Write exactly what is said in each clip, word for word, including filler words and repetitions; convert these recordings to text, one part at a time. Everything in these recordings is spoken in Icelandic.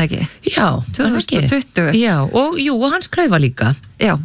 það ekki? Já, tvö þúsund og tuttugu Já, og jú, og hans klaufa líka. Já,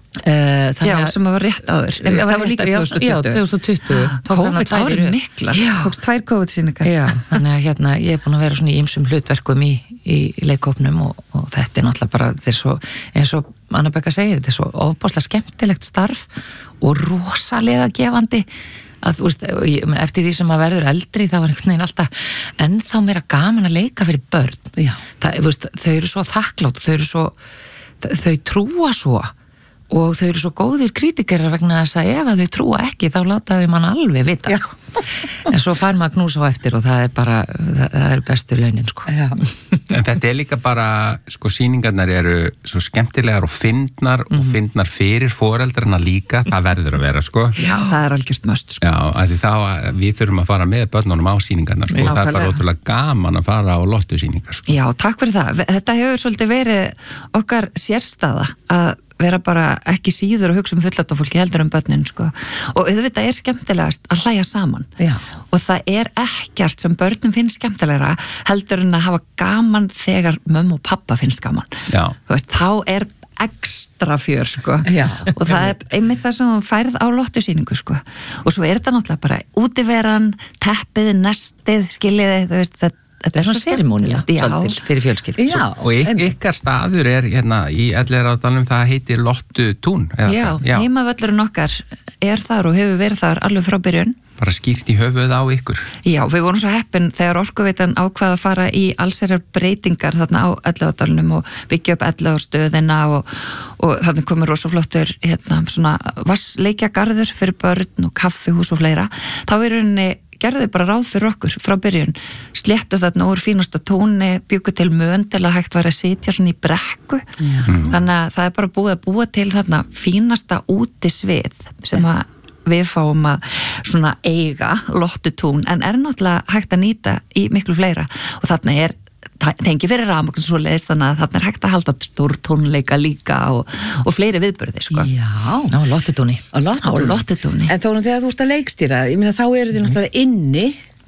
Uh, já, sem var rétt áður. Það var, var líka tvö þúsund og tuttugu. Já, tvö þúsund og tuttugu. COVID árið mikla. Tókst tvær COVID-sýningar. Já, þannig að hérna, ég er búin að vera svona í ýmsum hlutverkum í, í leikhópnum og, og þetta er náttúrulega bara, þetta er svo, eins og Anna Begga segir, þetta er svo ofboðslega skemmtilegt starf og rosalega gefandi að, þú veist, eftir því sem að verður eldri þá var einhvern veginn alltaf ennþá meira gaman að leika fyrir börn. Já. Það, þú veist, þau eru svo þakklátt, þau eru svo, þau trúa svo og þau eru svo góðir kritikerar vegna þess að ef að þau trúa ekki þá láta þau mann alveg vita Já. En svo fær maður knús á eftir og það er bara það, það er bestu launin sko. En þetta er líka bara sko sýningarnar eru svo skemmtilegar og fyndnar mm. og fyndnar fyrir foreldrarna líka, það verður að vera sko. Já, það er algjört möst sko. Já, af því þá við þurfum að fara með börnunum á sýningarnar sko. og það er bara ótrúlega gaman að fara á lottusýningar sko. Já, takk fyrir það. Þetta hefur svolítið verið okkar sérstaða að vera bara ekki síður og hugsa um fullorðna fólki heldur um börnin sko. Og auðvitað er skemmtilegast að hlæja saman Já. Og það er ekkert sem börnum finnst skemmtilegra heldur en að hafa gaman þegar mömmu og pappa finnst gaman veist, þá er ekstra fjör sko. Og það er einmitt það sem færð á lottusýningu sko. Og svo er þetta náttúrulega bara útiveran, teppið, nestið, skiljiði, þú veist þetta Þetta er svona serimónilegt svolítil fyrir fjölskyld. Já, og yk, ykkar staður er hérna í Elliðaárdalnum, það heitir Lottutún. Já, já. Heimavöllurinn okkar er þar og hefur verið þar alveg frá byrjun. Bara skýrt í höfuð á ykkur. Já, við vorum svo heppin þegar Orkuveitan ákvað að fara í allsherjar breytingar þarna á Elliðaárdalnum og byggja upp Elliðaárstöðina og, og þarna komur rosa flottur hérna svona vassleikjagarður fyrir börn og kaffihús og fleira. Þá er rauninni gerði bara ráð fyrir okkur frá byrjun, sléttu þarna úr fínasta tóni, byggu til mön til að hægt væri að sitja svona í brekku mm. þannig að það er bara búið að búa til þarna fínasta útisvið sem að við fáum að svona eiga Lottutún, en er náttúrulega hægt að nýta í miklu fleira og þarna er tengi fyrir rafmagn svo leiðist þannig að þarna er hægt að halda stór tónleika líka og, og fleiri viðburði sko. Já, á Lottutúni á Lottutúni En þó þegar þú ert að leikstýra, ég meina þá eru þið náttúrulega inni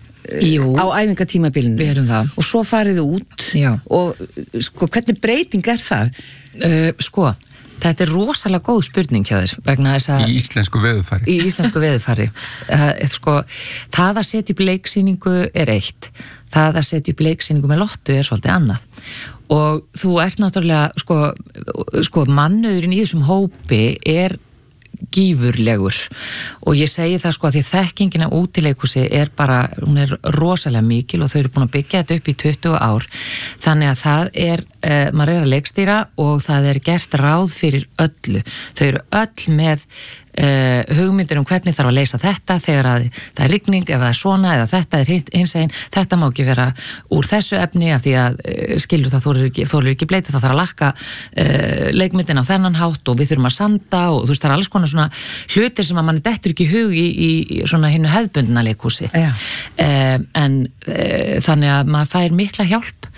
Jú. á æfingatímabilinu Við erum það og svo farið þið út Já. og sko, hvernig breyting er það? Uh, sko Þetta er rosalega góð spurning hjá þér vegna þess að... Í íslensku veðurfari. Í íslensku veðurfari. Uh, sko, það að setja upp leiksýningu er eitt. Það að setja upp leiksýningu með lottu er svolítið annað. Og þú ert náttúrulega, sko, sko mannauðurinn í þessum hópi er gífurlegur og ég segi það sko að því þekkingin á útileikhúsi er bara, hún er rosalega mikil og þau eru búin að byggja þetta upp í tuttugu ár þannig að það er, uh, maður er að leikstýra og það er gert ráð fyrir öllu, þau eru öll með uh, hugmyndir um hvernig þarf að leysa þetta þegar að það er rigning, ef það er svona eða þetta er hins eginn, þetta má ekki vera úr þessu efni af því að uh, skilur það þolir ekki, þolir ekki bleiti, það þarf að lakka uh, leikmyndin á þennan hátt og við þurfum að sanda og þú veist það er alls konar svona hlutir sem að mann dettur ekki í hug í, í, í svona hinnu hefðbundna leikhúsi uh, en uh, þannig að maður fær mikla hjálp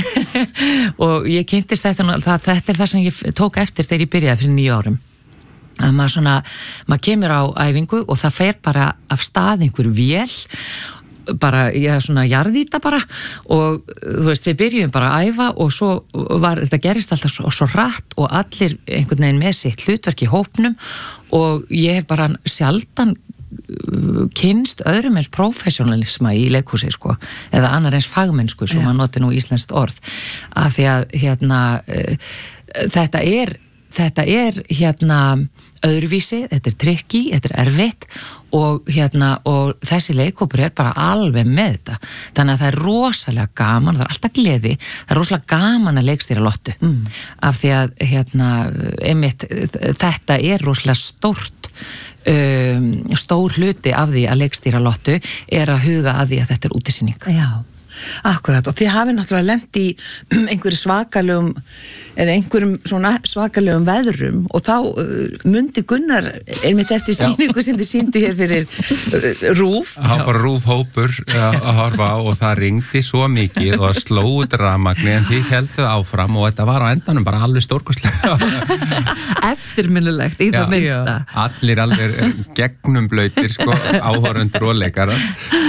og ég kynntist þetta það, þetta er það sem ég tók eftir þegar ég byrjaði fyrir nýju árum að maður svona, maður kemur á æfingu og það fer bara af stað einhver vél bara, ég er svona jarðýta bara og þú veist, við byrjum bara að æfa og svo var, þetta gerist alltaf svo, svo rætt og allir einhvern veginn með sitt hlutverk í hópnum og ég hef bara sjaldan kynst öðrum eins professionalisma í leikhúsi sko, eða annar eins fagmennsku sem maður noti nú íslenskt orð af því að hérna uh, þetta er þetta er hérna öðruvísi, þetta er trikki, þetta er erfitt og hérna og þessi leikhópur er bara alveg með þetta þannig að það er rosalega gaman, það er alltaf gleði það er rosalega gaman að leikstýra lottu mm. af því að hérna einmitt, þetta er rosalega stórt um, stór hluti af því að leikstýra lottu er að huga að því að þetta er útisýning Já Akkurat, og þið hafið náttúrulega lent í einhverju svakalegum eða einhverjum svona svakalegum veðrum og þá uh, mundi Gunnar einmitt eftir sýningu sem þið sýndu hér fyrir uh, RÚV Það var RÚV hópur að horfa á og það ringdi svo mikið og slóðu rafmagni en þið helduð áfram og þetta var á endanum bara alveg stórkostlega Eftirminnilegt í það minnsta Allir alveg gegnum blautir sko, áhorfundur og leikarar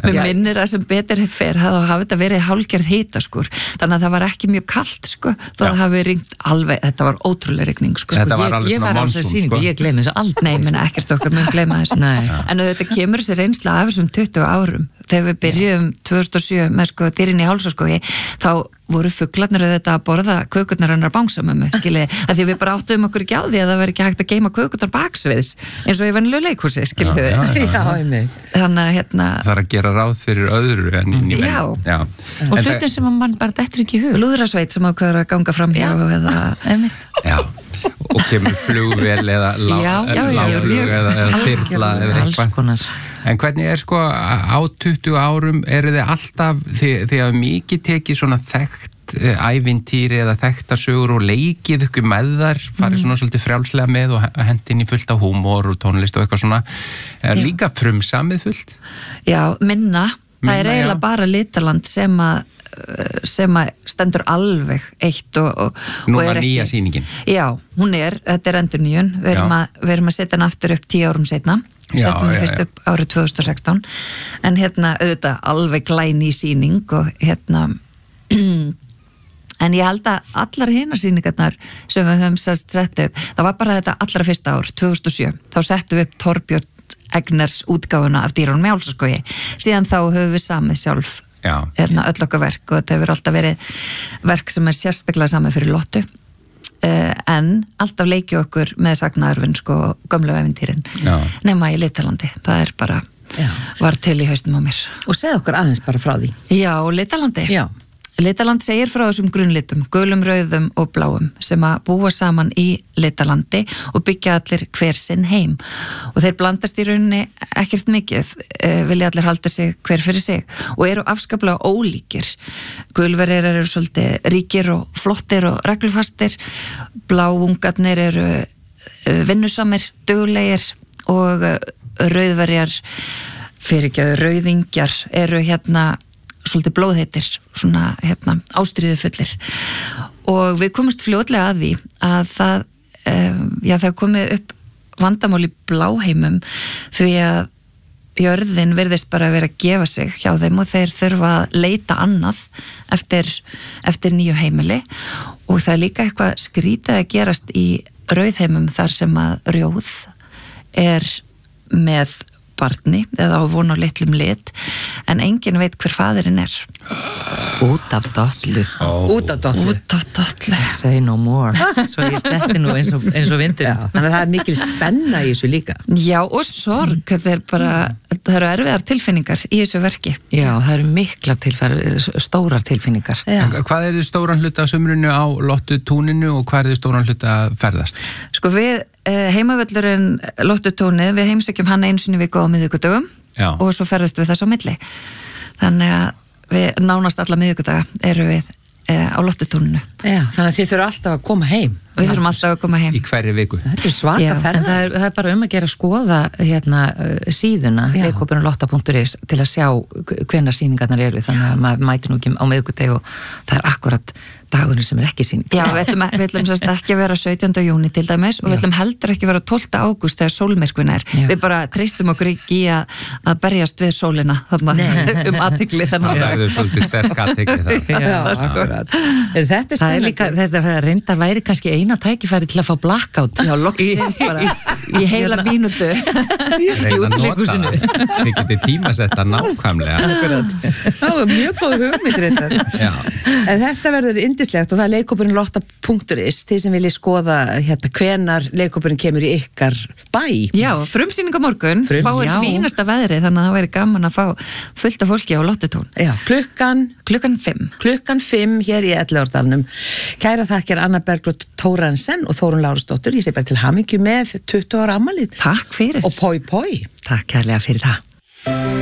Við minnir að sem betur fer hafa þetta verið hálfgerð hitaskur, þannig að það var ekki mjög kalt sko, það hafi ringt alveg, þetta var ótrúlega rigning sko. Þetta var ég, alveg ég svona var á monsun þessu sýningu, sko. ég gleymi þessu aldrei. Nei, menn ekkert okkar mun gleyma þessu. En þetta kemur þessi reynsla af þessum tuttugu árum. Þegar við byrjuðum tvö þúsund og sjö með sko dýrin í Hálsaskógi, þá voru fuglarnir auðvitað að borða kökurnar hennar bangsamömmu, skiljið, að því við bara áttum okkur ekki á því að það veri ekki hægt að geyma kökurnar baksviðs, eins og í venjulegu leikhúsi, skiljið. Já, já, einmitt. Þannig að hérna... Það er að gera ráð fyrir öðru en inn í menn. Já. Já. Og hlutin sem mann bara dettur ekki í hug. Lúðrasveit sem ákveður að ganga fram hjá eða... Einmitt. Já. Og kemur flugvél eða láflug eða, eða þyrla eða eitthvað. En hvernig er sko á tuttugu árum eru þið alltaf, þið, þið hafa mikið tekið svona þekkt ævintýri eða þekktar sögur og leikið ykkur með þar, farið svona svolítið frjálslega með og hendin í fullt af húmor og tónlist og eitthvað svona. Er já. Líka frumsamið fullt? Já, minna. minna það er eiginlega já. Bara Litaland sem að sem að stendur alveg eitt og, og, Nú og var nýja sýningin. Já, hún er, þetta er endurnýjun við erum að, við erum að setja hann aftur upp tíu árum setna, setjum við fyrst upp árið tvö þúsund og sextán, en hérna auðvitað alveg glæný sýning og hérna en ég held að allar hinar sýningarnar sem við höfum sett upp, það var bara þetta allra fyrsta ár, tvö þúsund og sjö, þá settum við upp Torbjörn Egners útgáfuna af Dýrunum í Hálsaskógi, síðan þá höfum við samið sjálf hérna, öll okkar verk og þetta hefur alltaf verið verk sem er sérstaklega samið fyrir Lottu uh, en alltaf leiki okkur með sagnaarfinn sko gömlu ævintýrin nema í Litalandi, það er bara já. Var til í haustum á mér. Og segð okkur aðeins bara frá því. Já, Litalandi. Já. Litaland segir frá þessum grunnlitum, gulum, rauðum og bláum sem að búa saman í Litalandi og byggja allir hver sinn heim og þeir blandast í rauninni ekkert mikið, eh, vilja allir halda sig hver fyrir sig og eru afskaplega ólíkir. Gulverðir eru svolítið ríkir og flottir og reglufastir, bláungarnir eru eh, vinnusamir, duglegir og eh, rauðverjar, fyrirgefðu rauðingjar eru hérna svolítið blóðheitir, svona hérna, ástríðu fullir og við komumst fljótlega að því að það, um, já það komið upp vandamál í bláheimum því að jörðin virðist bara að vera að gefa sig hjá þeim og þeir þurfa að leita annað eftir, eftir nýju heimili og það er líka eitthvað skrítið að gerast í rauðheimum þar sem að rjóð er með barni eða á von á litlum lit en enginn veit hver faðirinn er. Út af dollu. Oh. Út af dollu. Út af dollu. Say no more. Svo ég sletti nú eins og, eins og vindur. Já, þannig að það er mikil spenna í þessu líka. Já, og sorg. Mm. Það er bara, það eru erfiðar tilfinningar í þessu verki. Já, það eru miklar tilfinningar, stórar tilfinningar. Já. Hvað er þið stóran hluta á sumrunu á Lottu túninu og hvað er þið stóran hluta að ferðast? Sko við, heimavöllurinn Lottu túnið, við heimsækjum hann einu sinni viku á miðvikudögum og svo ferðast við þess á milli. Þannig að við nánast alla miðvikudaga eru við e, á Lottu túninu. Já, þannig að þið þurfa alltaf að koma heim. Við þurfum alltaf að koma heim. Í hverju viku. Þetta er svaka ferða. En það er, það er bara um að gera skoða hérna síðuna leikópurinn lotta punktur is til að sjá hvenær sýningarnar eru þannig að maður mæti nú ekki á miðvikudegi og það er akkurat dagurinn sem er ekki sýning. Já, við ætlum, við ætlum sérst ekki að vera sautjánda júní til dæmis og við ætlum heldur ekki að vera tólfta ágúst þegar sólmyrkvinn er. Já. Við bara treystum okkur ekki í að, að berjast við sólina þannig um athygli þannig. Það verður svolítið sterk athygli það. Já, akkurat. Er þetta það er líka, þetta reyndar væri kannski eina tækifæri til að fá blackout. Já, loksins bara í heila mínútu í útleikusinu. Þið getið tímasetta nákvæmlega. Það var mjög góð hugmynd reyndar. En þetta verður yndislegt og það er leikópurinn lotta punktur is þeir sem vilja skoða hérna hvenar leikópurinn kemur í ykkar bæ. Já, frumsýning á morgun, Frum, spáir fínasta veðri þannig að það væri gaman að fá fullt af fólki á Lottutún. Já, klukkan klukkan fimm. Klukkan fimm hér í Elliðaárdalnum. Kæra þakkir Anna Bergljót Thórarensen og Þórunn Lárusdóttir. Ég segi bara til hamingju með tuttugu ára afmælið. Takk fyrir. Og poi poi. Takk kærlega fyrir það.